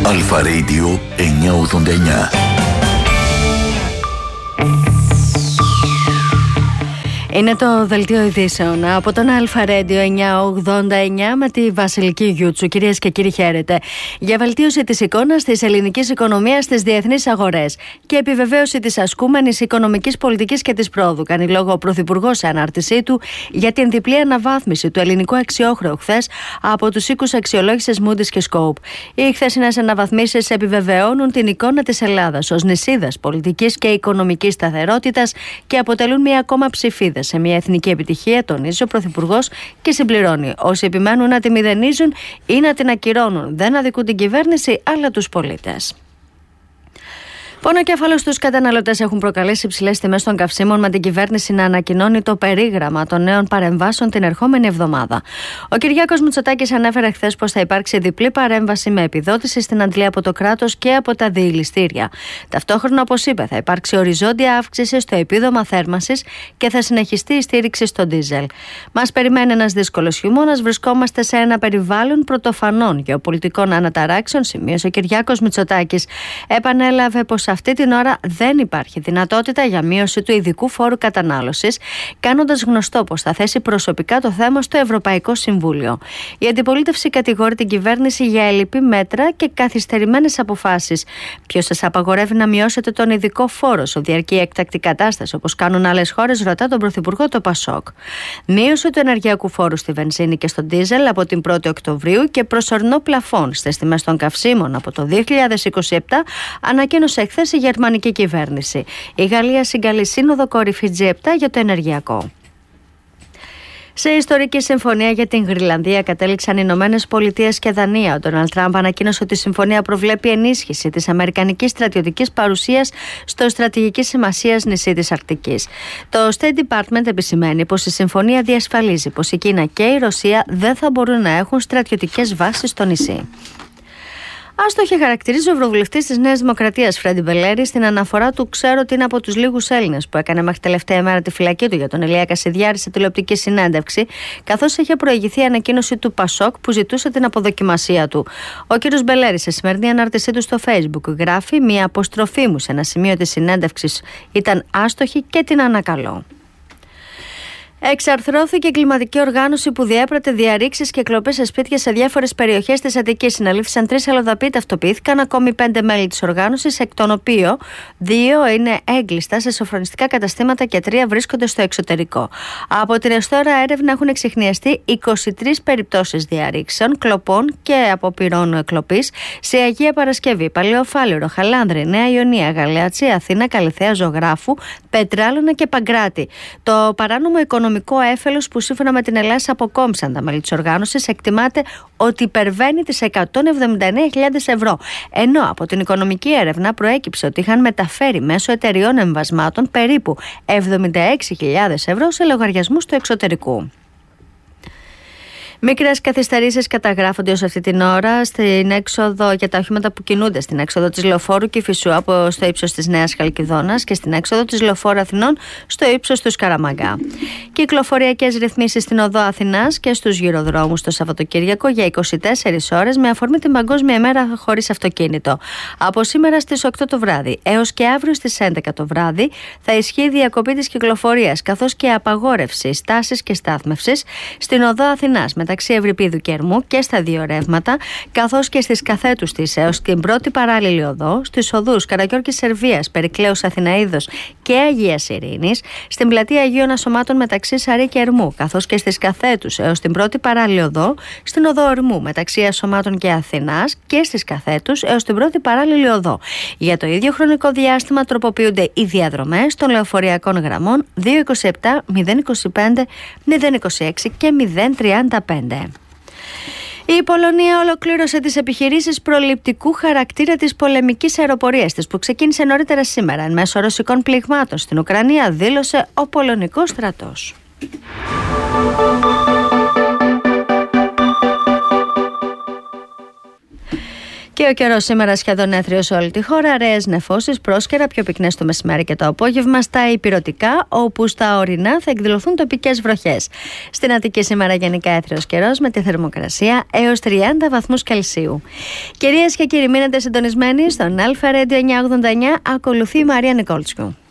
Αλφα Radio 989. Είναι το δελτίο ειδήσεων από τον Αλφα Radio 989 με τη Βασιλική Γιούτσου. Κυρίες και κύριοι, χαίρετε. Για βελτίωση της εικόνας της ελληνικής οικονομίας στις διεθνείς αγορές και επιβεβαίωση της ασκούμενης οικονομικής πολιτικής και της πρόοδου, κάνει λόγο ο Πρωθυπουργός σε ανάρτησή του για την διπλή αναβάθμιση του ελληνικού αξιόχρεου χθες από τους οίκους αξιολόγησης Moody's και Scope. Οι χθεσινές αναβαθμίσεις επιβεβαιώνουν την εικόνα της Ελλάδας ως νησίδας πολιτικής και οικονομικής σταθερότητας και αποτελούν μια ακόμα ψηφίδα σε μια εθνική επιτυχία, τονίζει ο Πρωθυπουργός και συμπληρώνει: όσοι επιμένουν να τη μηδενίζουν ή να την ακυρώνουν δεν αδικούν την κυβέρνηση αλλά τους πολίτες. Πονοκέφαλο στους καταναλωτές έχουν προκαλέσει υψηλές τιμές των καυσίμων, με την κυβέρνηση να ανακοινώνει το περίγραμμα των νέων παρεμβάσεων την ερχόμενη εβδομάδα. Ο Κυριάκος Μητσοτάκης ανέφερε χθες πως θα υπάρξει διπλή παρέμβαση με επιδότηση στην αντλία από το κράτος και από τα διηληστήρια. Ταυτόχρονα, όπως είπε, θα υπάρξει οριζόντια αύξηση στο επίδομα θέρμανσης και θα συνεχιστεί η στήριξη στο ντίζελ. Μας περιμένει ένας δύσκολος χειμώνας. Βρισκόμαστε σε ένα περιβάλλον πρωτοφανών γεωπολιτικών αναταράξεων, σημείωσε ο Κυριάκος Μητσοτάκης. Επανέλαβε πως αυτή την ώρα δεν υπάρχει δυνατότητα για μείωση του ειδικού φόρου κατανάλωσης, κάνοντας γνωστό πως θα θέσει προσωπικά το θέμα στο Ευρωπαϊκό Συμβούλιο. Η αντιπολίτευση κατηγορεί την κυβέρνηση για ελλειπή μέτρα και καθυστερημένες αποφάσεις. Ποιος σας απαγορεύει να μειώσετε τον ειδικό φόρο σε διαρκή έκτακτη κατάσταση, όπως κάνουν άλλες χώρες, ρωτά τον Πρωθυπουργό το Πασόκ. Μείωση του ενεργειακού φόρου στη βενζίνη και στο ντίζελ από την 1η Οκτωβρίου και προσωρινό πλαφόν στις τιμές των καυσίμων από το 2027, ανακοίνωσε χθες η γερμανική κυβέρνηση. Η Γαλλία συγκαλεί σύνοδο κορυφή G7 για το ενεργειακό. Σε ιστορική συμφωνία για την Γροιλανδία κατέληξαν οι Ηνωμένες Πολιτείες και Δανία. Ο Ντόναλντ Τραμπ ανακοίνωσε ότι η συμφωνία προβλέπει ενίσχυση της αμερικανικής στρατιωτικής παρουσίας στο στρατηγικής σημασίας νησί της Αρκτικής. Το State Department επισημαίνει πως η συμφωνία διασφαλίζει πως η Κίνα και η Ρωσία δεν θα μπορούν να έχουν στρατιωτικές βάσεις στο νησί. Άστοχη χαρακτηρίζει ο ευρωβουλευτής της Νέας Δημοκρατίας Φρέντι Μπελέρη στην αναφορά του: ξέρω ότι είναι από τους λίγους Έλληνες που έκανε μέχρι τελευταία μέρα τη φυλακή του για τον Ηλία Κασιδιάρη σε τηλεοπτική συνέντευξη, καθώς είχε προηγηθεί η ανακοίνωση του Πασόκ που ζητούσε την αποδοκιμασία του. Ο κ. Μπελέρη, σε σημερινή ανάρτησή του στο Facebook, γράφει: μια αποστροφή μου σε ένα σημείο της συνέντευξης ήταν άστοχη και την ανακαλώ. Εξαρθρώθηκε η εγκληματική οργάνωση που διέπρατε διαρρήξεις και κλοπές σε σπίτια σε διάφορες περιοχές της Αττικής. Συναλήφθησαν 3 αλλοδαποί, ταυτοποιήθηκαν ακόμη 5 μέλη της οργάνωσης, εκ των οποίων 2 είναι έγκλειστα σε σοφρονιστικά καταστήματα και 3 βρίσκονται στο εξωτερικό. Από την εστόρα έρευνα έχουν εξιχνιαστεί 23 περιπτώσεις διαρρήξεων, κλοπών και αποπειρών κλοπής σε Αγία Παρασκευή, Παλαιοφάλιρο, Χαλάνδρη, Νέα Ιωνία, Γαλεάτσι, Αθήνα, Καλιθέα, Ζωγράφου, Πετράλωνα και Παγκράτη. Το παράνομο οικονομικό έφελος, που σύμφωνα με την Ελλάδα αποκόμψαν τα μέλη της οργάνωσης, εκτιμάται ότι υπερβαίνει τις 179.000 ευρώ. Ενώ από την οικονομική έρευνα προέκυψε ότι είχαν μεταφέρει μέσω εταιριών εμβασμάτων περίπου 76.000 ευρώ σε λογαριασμούς του εξωτερικού. Μικρές καθυστερήσεις καταγράφονται ως αυτή την ώρα στην έξοδο για τα οχήματα που κινούνται στην έξοδο της Λεωφόρου Κηφισού στο ύψος της Νέας Χαλκιδόνας και στην έξοδο της Λεωφόρου Αθηνών στο ύψος του Σκαραμαγκά. Κυκλοφοριακές ρυθμίσεις στην οδό Αθηνάς και στους γυροδρόμους το Σαββατοκύριακο για 24 ώρες με αφορμή την Παγκόσμια ημέρα χωρίς αυτοκίνητο. Από σήμερα στις 8 το βράδυ έως και αύριο στις 11 το βράδυ θα ισχύει η διακοπή της κυκλοφορίας, καθώς και απαγόρευση στάσης και στάθμευσης στην οδό Αθηνάς μεταξύ Ευρυπίδου και Ερμού και στα 2 ρεύματα, καθώς και στις καθέτους της έως την πρώτη παράλληλη οδό, στις οδούς Καραγιόρκης Σερβίας, Περικλέους Αθηναΐδος και Αγίας Ειρήνης, στην πλατεία Αγίων Ασωμάτων μεταξύ Σαρή και Ερμού, καθώς και στις καθέτους έως την πρώτη παράλληλη οδό, στην οδό Ερμού μεταξύ Ασωμάτων και Αθηνάς και στις καθέτους έως την πρώτη παράλληλη οδό. Για το ίδιο χρονικό διάστημα τροποποιούνται οι διαδρομές των λεωφοριακών γραμμών 227, 025, 026 και 035. Η Πολωνία ολοκλήρωσε τις επιχειρήσεις προληπτικού χαρακτήρα της πολεμικής αεροπορίας της που ξεκίνησε νωρίτερα σήμερα εν μέσω ρωσικών πληγμάτων στην Ουκρανία, δήλωσε ο πολωνικός στρατός. Και ο καιρός σήμερα σχεδόν έθριος σε όλη τη χώρα. Αραιές νεφώσεις, πρόσκαιρα, πιο πυκνές το μεσημέρι και το απόγευμα. Στα ηπειρωτικά, όπου στα ορεινά θα εκδηλωθούν τοπικές βροχές. Στην Αττική σήμερα γενικά έθριος καιρός με τη θερμοκρασία έως 30 βαθμούς Κελσίου. Κυρίες και κύριοι, μείνετε συντονισμένοι στον Αλφα Radio 989. Ακολουθεί η Μαρία Νικόλτσου.